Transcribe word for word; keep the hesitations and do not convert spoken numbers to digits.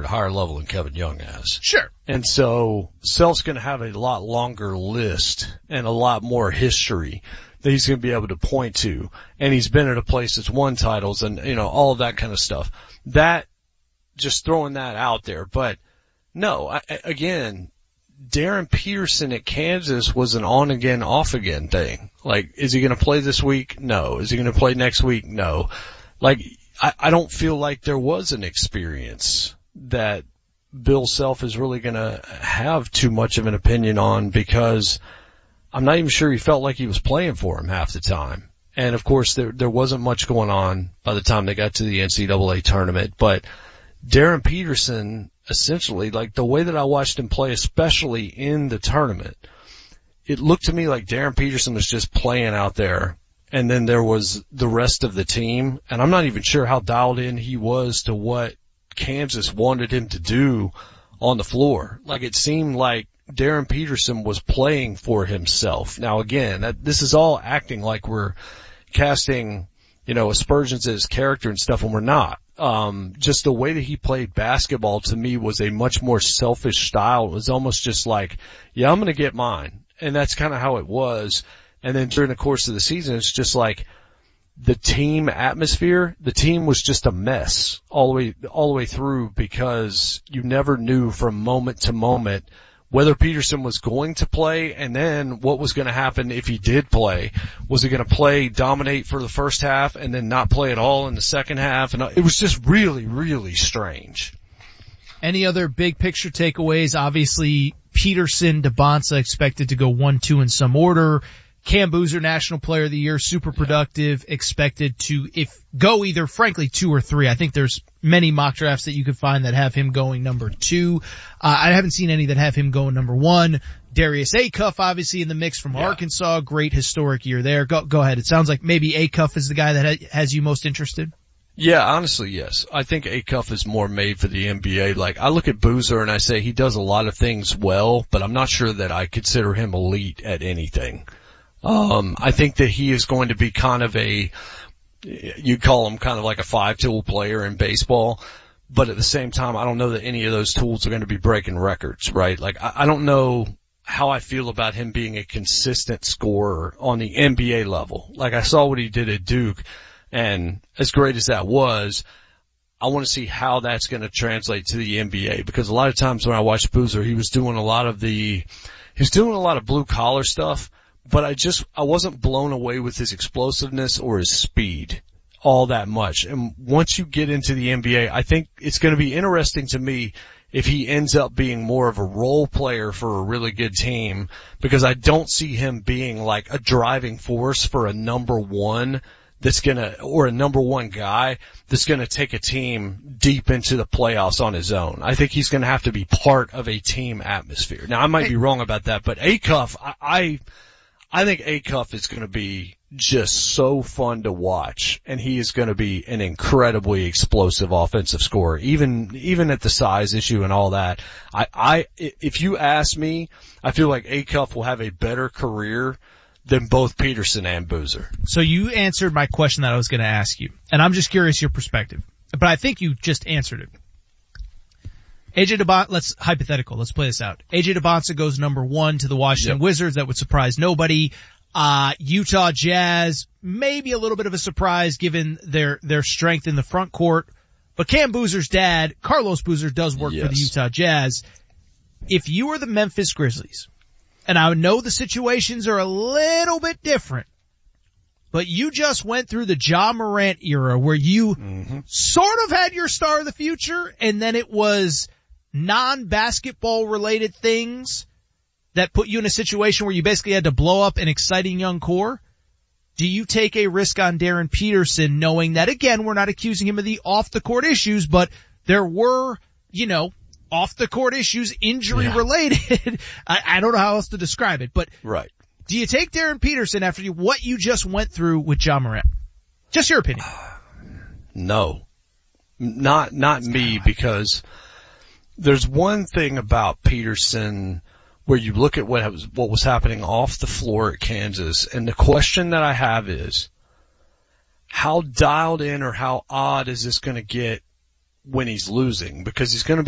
a higher level than Kevin Young has. Sure. And so Self's going to have a lot longer list and a lot more history that he's going to be able to point to. And he's been at a place that's won titles and, you know, all of that kind of stuff. That, just throwing that out there. But no, I, again, Darren Peterson at Kansas was an on again, off again thing. Like, is he going to play this week? No. Is he going to play next week? No. Like, I, I don't feel like there was an experience that Bill Self is really going to have too much of an opinion on, because I'm not even sure he felt like he was playing for him half the time. And of course, there, there wasn't much going on by the time they got to the N C double A tournament, but Darren Peterson, essentially, like the way that I watched him play, especially in the tournament, it looked to me like Darren Peterson was just playing out there, and then there was the rest of the team, and I'm not even sure how dialed in he was to what Kansas wanted him to do on the floor. Like, it seemed like Darren Peterson was playing for himself. Now again, that, this is all acting like we're casting, you know, aspersions at his character and stuff, and we're not. Um, just the way that he played basketball to me was a much more selfish style. It was almost just like, yeah, I'm going to get mine. And that's kind of how it was. And then during the course of the season, it's just like the team atmosphere, the team was just a mess all the way, all the way through, because you never knew from moment to moment whether Peterson was going to play, and then what was going to happen if he did play. Was he going to play, dominate for the first half, and then not play at all in the second half? And it was just really, really strange. Any other big picture takeaways? Obviously, Peterson, DeBonsa expected to go one, two in some order. Cam Boozer, National Player of the Year, super productive, yeah. expected to if go either, frankly, two or three. I think there's many mock drafts that you could find that have him going number two. Uh, I haven't seen any that have him going number one. Darius Acuff, obviously, in the mix from yeah. Arkansas. Great historic year there. Go, go ahead. It sounds like maybe Acuff is the guy that ha- has you most interested. Yeah, honestly, yes. I think Acuff is more made for the N B A. Like, I look at Boozer and I say he does a lot of things well, but I'm not sure that I consider him elite at anything. Um, I think that he is going to be kind of a, you'd call him kind of like a five-tool player in baseball, but at the same time, I don't know that any of those tools are going to be breaking records, right? Like, I, I don't know how I feel about him being a consistent scorer on the N B A level. Like, I saw what he did at Duke, and as great as that was, I want to see how that's going to translate to the N B A, because a lot of times when I watched Boozer, he was doing a lot of the, he was doing a lot of blue-collar stuff, but I just, I wasn't blown away with his explosiveness or his speed all that much. And once you get into the N B A, I think it's going to be interesting to me if he ends up being more of a role player for a really good team, because I don't see him being like a driving force for a number one that's gonna, or a number one guy that's gonna take a team deep into the playoffs on his own. I think he's gonna have to be part of a team atmosphere. Now, I might be wrong about that, but Acuff, I, I I think Acuff is going to be just so fun to watch, and he is going to be an incredibly explosive offensive scorer, even even at the size issue and all that. I, I, if you ask me, I feel like Acuff will have a better career than both Peterson and Boozer. So you answered my question that I was going to ask you, and I'm just curious your perspective, but I think you just answered it. A J DeBonsa, let's, hypothetical, let's play this out. A J DeBonsa goes number one to the Washington yep. Wizards. That would surprise nobody. Uh, Utah Jazz, maybe a little bit of a surprise given their, their strength in the front court. But Cam Boozer's dad, Carlos Boozer, does work yes. for the Utah Jazz. If you were the Memphis Grizzlies, and I know the situations are a little bit different, but you just went through the Ja Morant era where you mm-hmm. sort of had your star of the future, and then it was non-basketball related things that put you in a situation where you basically had to blow up an exciting young core. Do you take a risk on Darren Peterson, knowing that, again, we're not accusing him of the off-the-court issues, but there were, you know, off-the-court issues, injury-related. Yeah. I, I don't know how else to describe it, but right. Do you take Darren Peterson after you, what you just went through with Ja Morant? Just your opinion. No. Not, not me, because there's one thing about Peterson where you look at what was, what was happening off the floor at Kansas, and the question that I have is, how dialed in or how odd is this going to get when he's losing? Because he's going to